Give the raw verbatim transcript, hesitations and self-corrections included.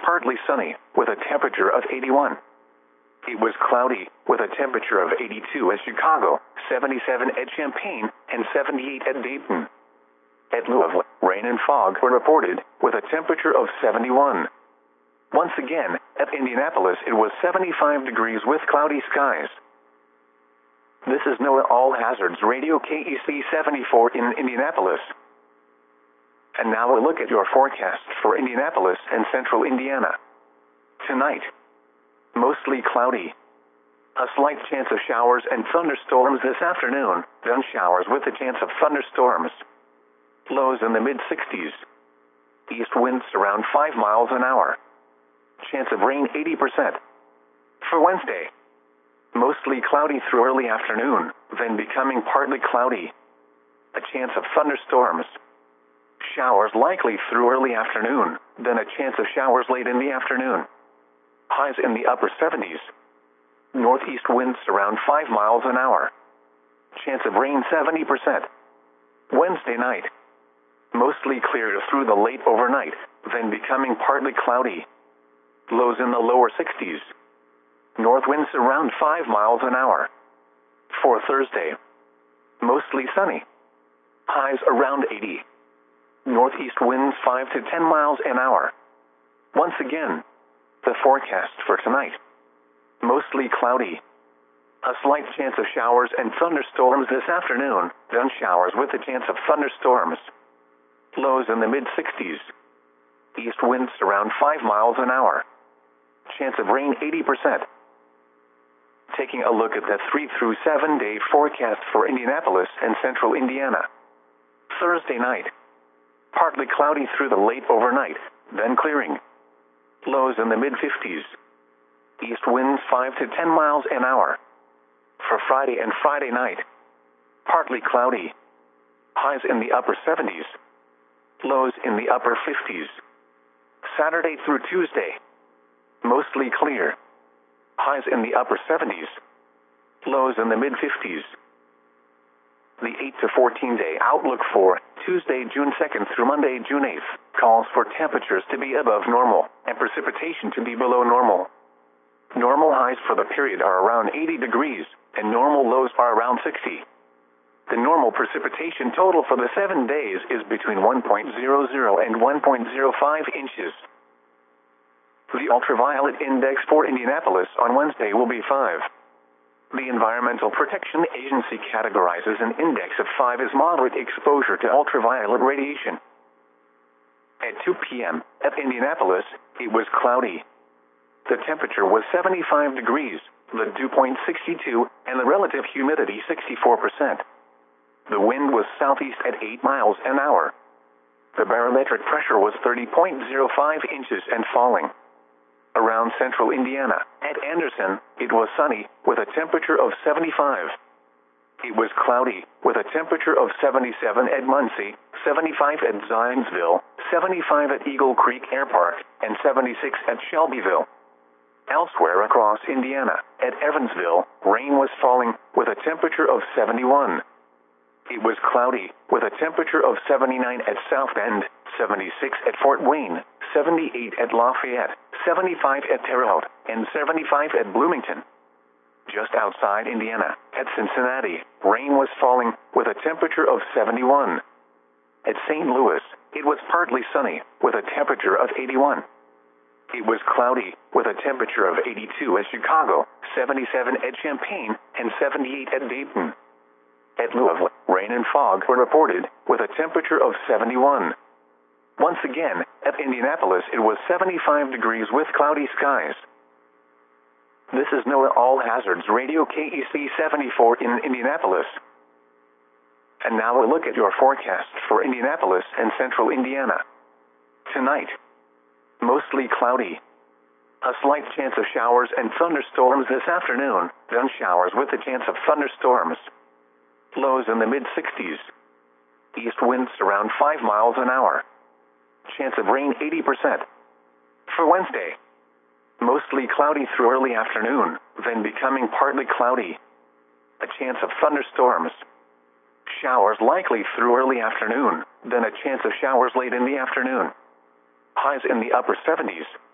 partly sunny, with a temperature of eighty-one. It was cloudy, with a temperature of eighty-two at Chicago, seventy-seven at Champaign, and seventy-eight at Dayton. At Louisville, rain and fog were reported, with a temperature of seventy-one. Once again, at Indianapolis it was seventy-five degrees with cloudy skies. This is NOAA All Hazards Radio K E C seventy-four in Indianapolis. And now a look at your forecast for Indianapolis and central Indiana. Tonight, mostly cloudy. A slight chance of showers and thunderstorms this afternoon, then showers with a chance of thunderstorms. Lows in the mid sixties. East winds around five miles an hour. Chance of rain eighty percent. For Wednesday, mostly cloudy through early afternoon, then becoming partly cloudy. A chance of thunderstorms. Showers likely through early afternoon, then a chance of showers late in the afternoon. Highs in the upper seventies. Northeast winds around five miles an hour. Chance of rain seventy percent. Wednesday night, mostly clear through the late overnight, then becoming partly cloudy. Lows in the lower sixties. North winds around five miles an hour. For Thursday, mostly sunny. Highs around eighty. Northeast winds five to ten miles an hour. Once again, the forecast for tonight. Mostly cloudy. A slight chance of showers and thunderstorms this afternoon, then showers with a chance of thunderstorms. Lows in the mid sixties. East winds around five miles an hour. Chance of rain eighty percent. Taking a look at the three through seven day forecast for Indianapolis and central Indiana. Thursday night, partly cloudy through the late overnight, then clearing. Lows in the mid fifties. East winds five to ten miles an hour. For Friday and Friday night, partly cloudy. Highs in the upper seventies. Lows in the upper fifties. Saturday through Tuesday, mostly clear. Highs in the upper seventies. Lows in the mid fifties. The eight to fourteen day outlook for Tuesday, June second through Monday, June eighth, calls for temperatures to be above normal and precipitation to be below normal. Normal highs for the period are around eighty degrees, and normal lows are around sixty. The normal precipitation total for the seven days is between one point zero zero and one point zero five inches. The ultraviolet index for Indianapolis on Wednesday will be five. The Environmental Protection Agency categorizes an index of five as moderate exposure to ultraviolet radiation. At two p m at Indianapolis, it was cloudy. The temperature was seventy-five degrees, the dew point sixty-two, and the relative humidity sixty-four percent. The wind was southeast at eight miles an hour. The barometric pressure was thirty point zero five inches and falling. Around central Indiana, at Anderson, it was sunny, with a temperature of seventy-five. It was cloudy, with a temperature of seventy-seven at Muncie, seventy-five at Zionsville, seventy-five at Eagle Creek Air Park, and seventy-six at Shelbyville. Elsewhere across Indiana, at Evansville, rain was falling, with a temperature of seventy-one. It was cloudy, with a temperature of seventy-nine at South Bend, seventy-six at Fort Wayne, seventy-eight at Lafayette, seventy-five at Terre Haute, and seventy-five at Bloomington. Just outside Indiana, at Cincinnati, rain was falling, with a temperature of seventy-one. At Saint Louis, it was partly sunny, with a temperature of eighty-one. It was cloudy, with a temperature of eighty-two at Chicago, seventy-seven at Champaign, and seventy-eight at Dayton. At Louisville, rain and fog were reported, with a temperature of seventy-one. Once again, at Indianapolis it was seventy-five degrees with cloudy skies. This is NOAA All Hazards Radio K E C seventy-four in Indianapolis. And now a look at your forecast for Indianapolis and central Indiana. Tonight, mostly cloudy. A slight chance of showers and thunderstorms this afternoon, then showers with a chance of thunderstorms. Lows in the mid sixties. East winds around five miles an hour. Chance of rain eighty percent. For Wednesday, mostly cloudy through early afternoon, then becoming partly cloudy. A chance of thunderstorms. Showers likely through early afternoon, then a chance of showers late in the afternoon. Highs in the upper seventies.